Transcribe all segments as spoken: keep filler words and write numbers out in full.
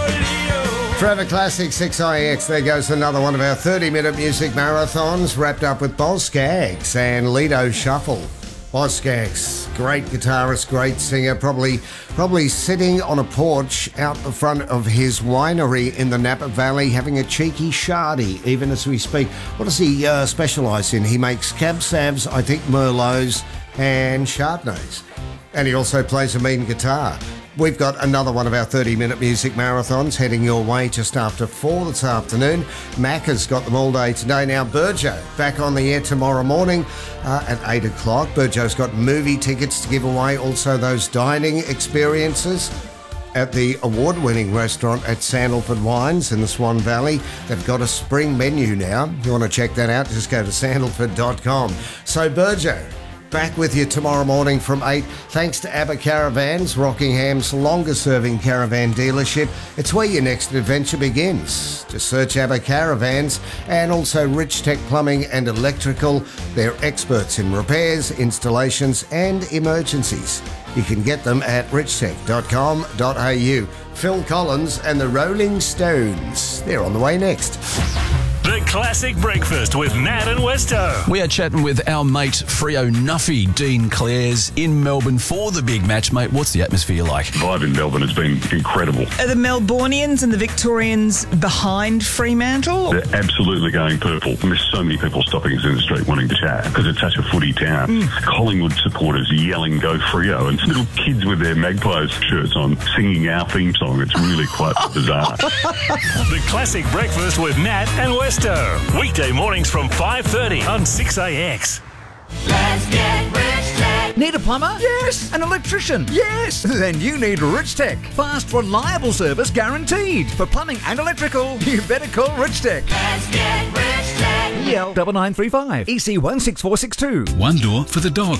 Forever Classic six I X. There goes another one of our thirty-minute music marathons, wrapped up with Boz Scaggs and Lido Shuffle. Boz Scaggs, great guitarist, great singer, probably probably sitting on a porch out the front of his winery in the Napa Valley having a cheeky shardy, even as we speak. What does he uh, specialise in? He makes Cab Savs, I think Merlots and Chardonnays. And he also plays a mean guitar. We've got another one of our thirty-minute music marathons heading your way just after four this afternoon. Mac has got them all day today. Now, Burjo, back on the air tomorrow morning uh, at eight o'clock. Burjo's got movie tickets to give away, also those dining experiences at the award-winning restaurant at Sandalford Wines in the Swan Valley. They've got a spring menu now. If you want to check that out, just go to sandalford dot com. So, Burjo, back with you tomorrow morning from eight. Thanks to ABBA Caravans, Rockingham's longest-serving caravan dealership. It's where your next adventure begins. Just search ABBA Caravans, and also Rich Tech Plumbing and Electrical. They're experts in repairs, installations and emergencies. You can get them at rich tech dot com dot a u. Phil Collins and the Rolling Stones. They're on the way next. The Classic Breakfast with Nat and Westo. We are chatting with our mate Freo Nuffy, Dean Clares, in Melbourne for the big match. Mate, what's the atmosphere like? Vibe in Melbourne has been incredible. Are the Melbournians and the Victorians behind Fremantle? They're absolutely going purple. And there's so many people stopping us in the street wanting to chat because it's such a footy town. Mm. Collingwood supporters yelling "Go Freo" and little kids with their Magpies shirts on singing our theme song. It's really quite bizarre. The Classic Breakfast with Nat and Westo. Weekday mornings from five thirty on six A X. Let's get Rich Tech. Need a plumber? Yes. An electrician? Yes. Then you need Rich Tech. Fast, reliable service guaranteed. For plumbing and electrical, you better call Rich Tech. Let's get Rich Tech. E L nine nine three five. E C one six four six two. One door for the dog.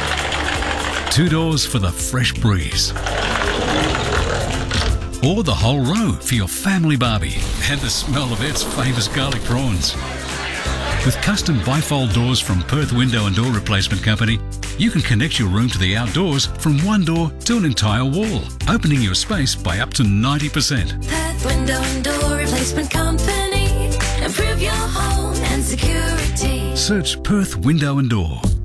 Two doors for the fresh breeze. Or the whole row for your family barbie and the smell of its famous garlic prawns. With custom bifold doors from Perth Window and Door Replacement Company, you can connect your room to the outdoors from one door to an entire wall, opening your space by up to ninety percent. Perth Window and Door Replacement Company. Improve your home and security. Search Perth Window and Door.